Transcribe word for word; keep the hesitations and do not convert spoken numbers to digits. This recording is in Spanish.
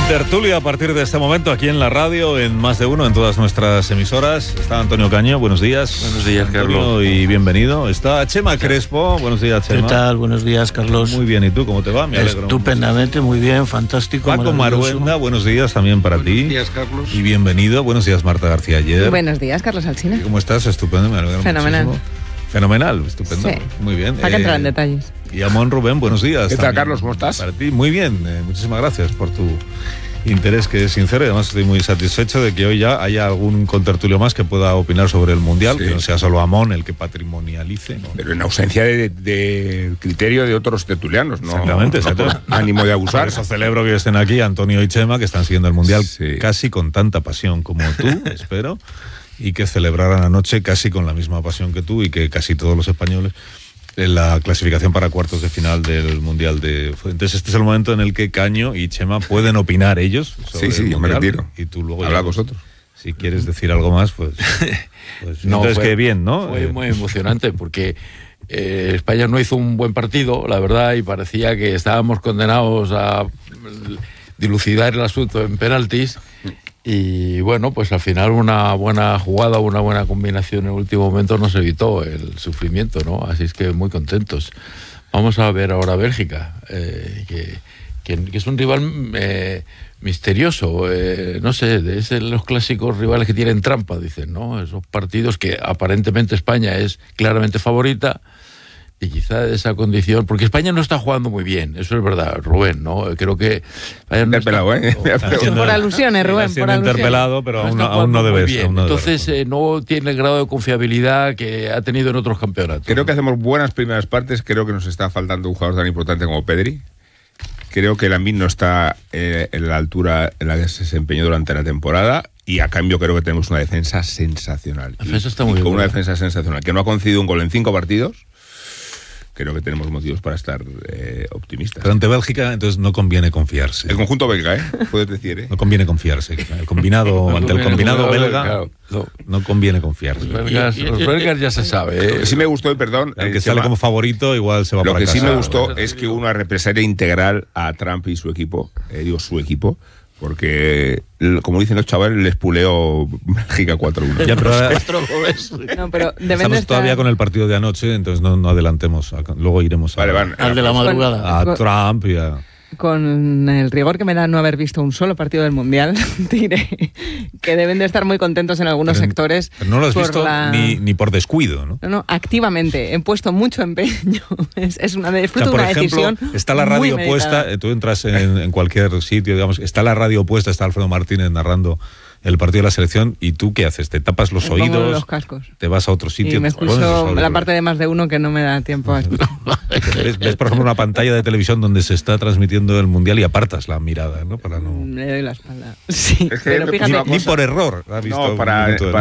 Tertulia a partir de este momento aquí en la radio, en Más de Uno, en todas nuestras emisoras. Está Antonio Caño, buenos días. Buenos días, Antonio, Carlos. Y bienvenido. Está Chema Crespo, buenos días, Chema. ¿Qué tal? Buenos días, Carlos. Muy bien, ¿y tú cómo te va? Me alegro. Estupendamente, muy bien, fantástico. Paco Maruenda, buenos días también para buenos ti. Buenos días, Carlos. Y bienvenido. Buenos días, Marta García Ayer. Buenos días, Carlos Alsina. ¿Cómo estás? Estupendo, me alegro Fenomenal. muchísimo. Fenomenal, estupendo. Sí. Muy bien. Para que entrar en detalles. Y Amón Rubén, buenos días. ¿Qué tal, también Carlos? ¿Cómo estás? Para ti, muy bien. Eh, muchísimas gracias por tu interés, que es sincero, y además estoy muy satisfecho de que hoy ya haya algún contertulio más que pueda opinar sobre el Mundial, Sí. que no sea solo Amón el que patrimonialice, ¿no? Pero en ausencia de, de criterio de otros tertulianos, ¿no? Exactamente, no exacto. por ánimo de Por abusar. eso celebro que estén aquí Antonio y Chema, que están siguiendo el Mundial Sí. casi con tanta pasión como tú, espero, y que celebraran anoche casi con la misma pasión que tú y que casi todos los españoles en la clasificación para cuartos de final del Mundial de... Entonces este es el momento en el que Caño y Chema pueden opinar ellos sobre Sí, sí, el yo me Mundial, retiro. y tú luego Habla ya, vosotros. si quieres decir algo más, pues, pues No, entonces fue- que bien, ¿no? Fue Eh, muy emocionante porque eh, España no hizo un buen partido, la verdad, y parecía que estábamos condenados a dilucidar el asunto en penaltis. Y bueno, pues al final una buena jugada, una buena combinación en el último momento nos evitó el sufrimiento, ¿no? Así es que muy contentos. Vamos a ver ahora Bélgica, eh, que, que, que es un rival eh, misterioso, eh, no sé, es de los clásicos rivales que tienen trampa, dicen, ¿no? Esos partidos que aparentemente España es claramente favorita. Y quizá esa condición, porque España no está jugando muy bien, eso es verdad, Rubén, ¿no? Creo que España no Interpelado, está- ¿eh? no, está siendo- Por alusiones, está Rubén, siendo por alusiones. interpelado, pero aún, está no- aún no jugando muy debes. bien. aún no debes Entonces responder. eh, no tiene el grado de confiabilidad que ha tenido en otros campeonatos. Creo que ¿no? hacemos buenas primeras partes. Creo que nos está faltando un jugador tan importante como Pedri. Creo que Lamine no está eh, en la altura en la que se desempeñó durante la temporada. Y a cambio creo que tenemos una defensa sensacional. La defensa Y- está y muy con bien, una ¿verdad? defensa sensacional. Que no ha concedido un gol en cinco partidos. Creo que tenemos motivos para estar eh, optimistas. Pero ante Bélgica, entonces no conviene confiarse. El conjunto belga, ¿eh? Puedes decir, ¿eh? No conviene confiarse. El combinado, No ante el conviene combinado confiar, belga, claro, no. no conviene confiarse. Los belgas, los belgas ya se sabe, Lo ¿eh? que sí me gustó, y perdón, El eh, que sale Chema, como favorito igual se va lo para que sí casa. me gustó es que hubo una represalia integral a Trump y su equipo, eh, digo su equipo, porque, l- como dicen los chavales, les puleó Bélgica cuatro uno. Ya, pero ahora No, pero deben de estamos estar... todavía con el partido de anoche, entonces no, no adelantemos. Luego iremos a, Vale, van. Al de la madrugada. a Trump y a... Con el rigor que me da no haber visto un solo partido del Mundial, diré que deben de estar muy contentos en algunos Pero- sectores. pero no lo has por visto la- ni, ni por descuido, ¿no? No, no, activamente. He puesto mucho empeño. Es, es una, es O sea, fruto de por una ejemplo, decisión está la muy radio meditada. puesta, eh, tú entras en, en cualquier sitio, digamos, está la radio puesta, está Alfredo Martínez narrando el partido de la selección, y tú ¿qué haces? ¿Te tapas los Me pongo oídos? los cascos. ¿Te vas a otro sitio? Y me te pones los escucho la auriculares? parte de más de uno que no me da tiempo a escuchar. ¿Ves, ves, por ejemplo, una pantalla de televisión donde se está transmitiendo el Mundial y apartas la mirada, ¿no? Para no... Le doy la espalda. Sí, Es que pero me fíjate... puso una Ni cosa- por error. has visto No, un para, minuto de-